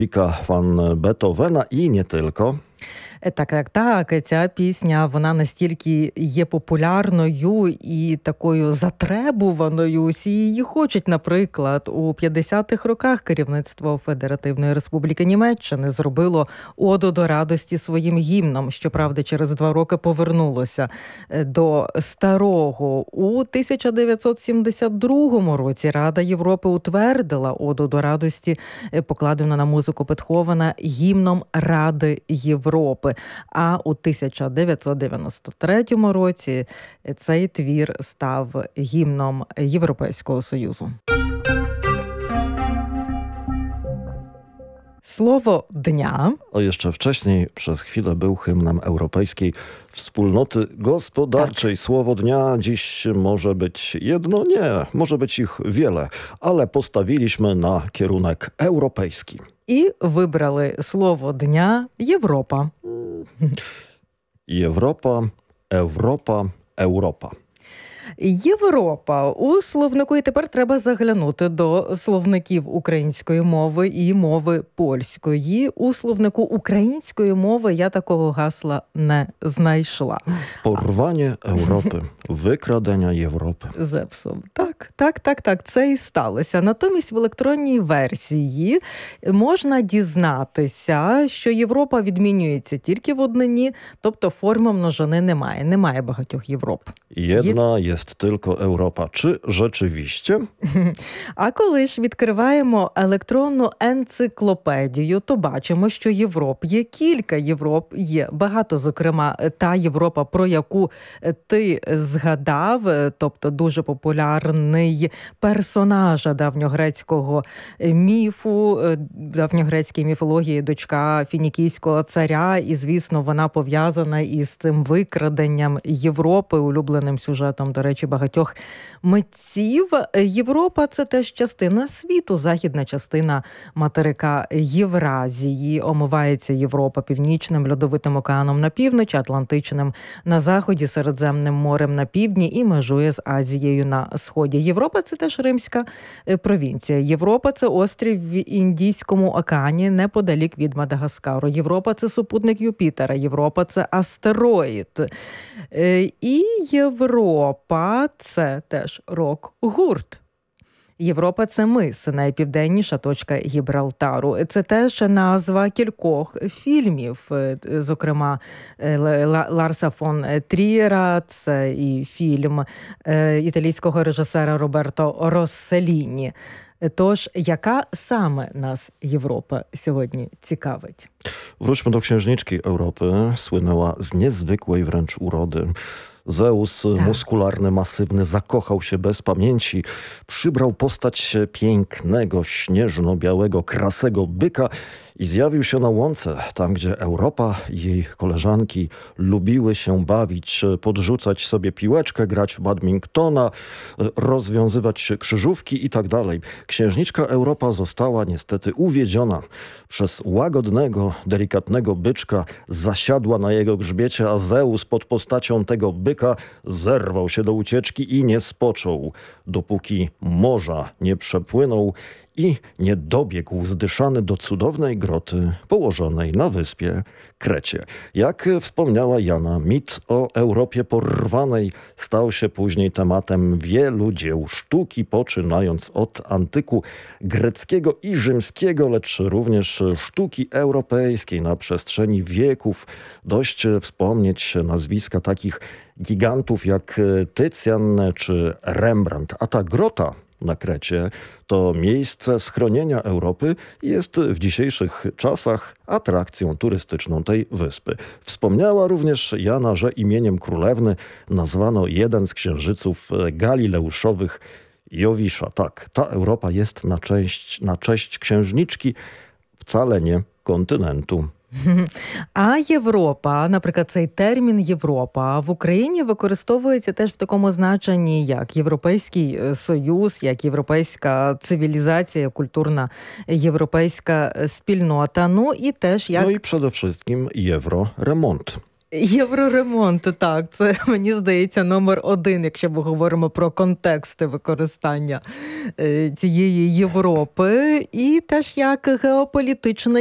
Ludwika van Beethovena і не тільки. Так. Ця пісня, вона настільки є популярною і такою затребуваною. Усі її хочуть. Наприклад, у 50-х роках керівництво Федеративної Республіки Німеччини зробило оду до радості своїм гімном. Щоправда, через 2 роки повернулося до старого. У 1972 році Рада Європи утвердила оду до радості, покладену на музику Бетховена, гімном Ради Європи. А у 1993 році цей твір став гімном Європейського Союзу. Słowo dnia. A jeszcze wcześniej przez chwilę był hymnem Europejskiej Wspólnoty Gospodarczej. Słowo dnia dziś może być jedno, nie, może być ich wiele, ale postawiliśmy na kierunek europejski. І вибрали слово дня Європа. Європа, Європа, Європа. Європа у словнику, і тепер треба заглянути до словників української мови і мови польської. У словнику української мови я такого гасла не знайшла. Порвання Європи, викрадення Європи. Зевсом. Так, це і сталося. Натомість в електронній версії можна дізнатися, що Європа відмінюється тільки в однині, тобто форми множини немає. Немає багатьох Європ. Jedna jest tylko Europa. Czy rzeczywiście? А коли ж відкриваємо електронну енциклопедію, то бачимо, що Європ є кілька Європ, є багато, зокрема, та Європа, про яку ти згадав, тобто дуже популярний персонаж давньогрецького міфу, давньогрецької міфології, дочка фінікійського царя, і, звісно, вона пов'язана із цим викраденням Європи, улюбленим сюжетом, до речі, багатьох митців. Європа – це теж частина світу, західна частина материка Євразії. Омивається Європа Північним льодовитим океаном на півночі, Атлантичним на заході, Середземним морем на півдні і межує з Азією на сході. Європа – це теж римська провінція. Європа – це острів в Індійському океані неподалік від Мадагаскару. Європа – це супутник Юпітера. Європа – це астероїд. І Європа – це теж рок-гурт. Європа – це мис, найпівденніша точка Гібралтару. Це теж назва кількох фільмів, зокрема Ларса фон Трієра, це і фільм італійського режисера Роберто Росселіні. Тож, яка саме нас Європа сьогодні цікавить? Wróćmy do księżniczki Europy. Słynęła z niezwykłej wręcz urody. Zeus, muskularny, masywny, zakochał się bez pamięci. Przybrał postać pięknego, śnieżno-białego, krasego byka i zjawił się na łące, tam gdzie Europa i jej koleżanki lubiły się bawić, podrzucać sobie piłeczkę, grać w badmintona, rozwiązywać krzyżówki i tak dalej. Księżniczka Europa została niestety uwiedziona przez łagodnego, delikatnego byczka, zasiadła na jego grzbiecie, a Zeus pod postacią tego byka zerwał się do ucieczki i nie spoczął, dopóki morza nie przepłynął i nie dobiegł zdyszany do cudownej groty położonej na wyspie Krecie. Jak wspomniała Jana, mit o Europie porwanej stał się później tematem wielu dzieł sztuki, poczynając od antyku greckiego i rzymskiego, lecz również sztuki europejskiej na przestrzeni wieków. Dość wspomnieć nazwiska takich gigantów jak Tycjan czy Rembrandt. A ta grota na Krecie to miejsce schronienia Europy i jest w dzisiejszych czasach atrakcją turystyczną tej wyspy. Wspomniała również Jana, że imieniem królewny nazwano jeden z księżyców galileuszowych, Jowisza. Tak, ta Europa jest na cześć księżniczki, wcale nie kontynentu. А Європа, наприклад, цей термін Європа в Україні використовується теж в такому значенні, як Європейський Союз, як європейська цивілізація, культурна європейська спільнота. Ну і теж як... No i przede wszystkim Euroremont. Євроремонт, так, це, мені здається, номер один, якщо ми говоримо про контексти використання цієї Європи. І теж як геополітична